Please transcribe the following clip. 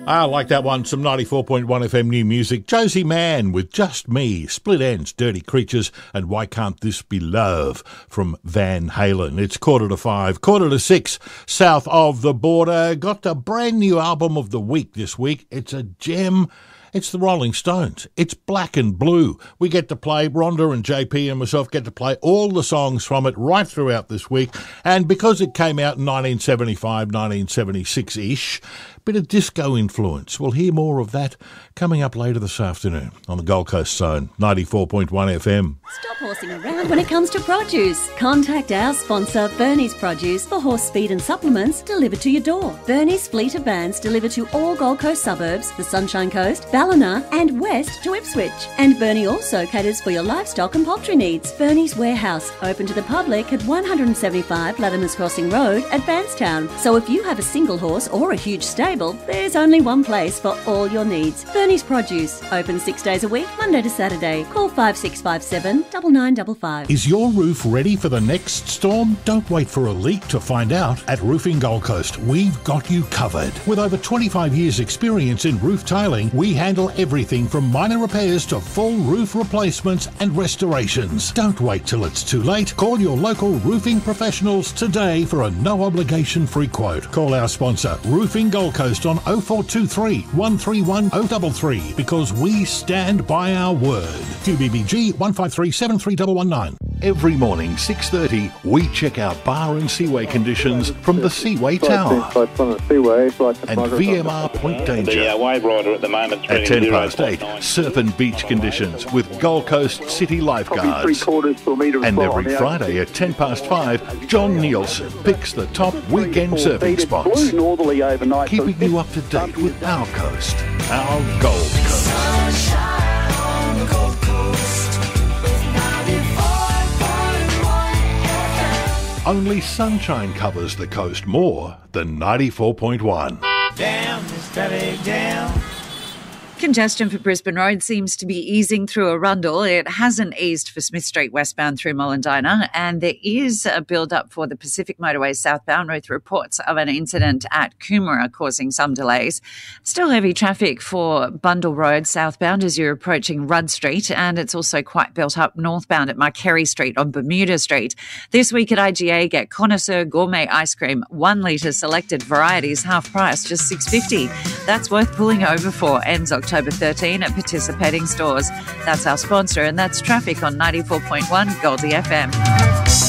I like that one. Some 94.1 FM new music. Josie Mann with Just Me, Split Ends, Dirty Creatures, and Why Can't This Be Love from Van Halen. It's 5:15, 6:45, south of the border. Got a brand new album of the week this week. It's a gem. It's the Rolling Stones. It's Black and Blue. We get to play, Rhonda and JP and myself get to play all the songs from it right throughout this week. And because it came out in 1975, 1976-ish, bit of disco influence. We'll hear more of that coming up later this afternoon on the Gold Coast Zone, 94.1 FM. Stop horsing around when it comes to produce. Contact our sponsor, Bernie's Produce, for horse feed and supplements delivered to your door. Bernie's fleet of vans deliver to all Gold Coast suburbs, the Sunshine Coast, Ballina and west to Ipswich. And Bernie also caters for your livestock and poultry needs. Bernie's Warehouse, open to the public at 175 Latimer's Crossing Road at Bankstown. So if you have a single horse or a huge stable, there's only one place for all your needs. Bernie's Produce, open 6 days a week, Monday to Saturday. Call 5657 9955. Is your roof ready for the next storm? Don't wait for a leak to find out. At Roofing Gold Coast, we've got you covered. With over 25 years experience in roof tiling, we handle everything from minor repairs to full roof replacements and restorations. Don't wait till it's too late. Call your local roofing professionals today for a no-obligation free quote. Call our sponsor, Roofing Gold Coast, on 0423 131 033 because we stand by our word. QBBG 153 73119. Every morning, 6:30, we check out bar and seaway conditions from the Seaway Tower and VMR Point Danger. The wave rider at the moment at 8:10, Serpent Beach conditions with Gold Coast City Lifeguards. And every Friday at 5:10, John Nielsen picks the top weekend surfing spots, keeping you up to date with our coast, our Gold Coast. Sunshine on the Gold Coast with 94.1 FM. Only sunshine covers the coast more than 94.1. Down, steady down. Congestion for Brisbane Road seems to be easing through Arundel. It hasn't eased for Smith Street westbound through Mollendina, and there is a build-up for the Pacific Motorway southbound with reports of an incident at Coomera causing some delays. Still heavy traffic for Bundle Road southbound as you're approaching Rudd Street, and it's also quite built up northbound at Marquerie Street on Bermuda Street. This week at IGA, get Connoisseur Gourmet Ice Cream, 1 litre selected varieties, half price, just $6.50. That's worth pulling over for. Ends October 13 at participating stores. That's our sponsor, and that's traffic on 94.1 Goldie FM.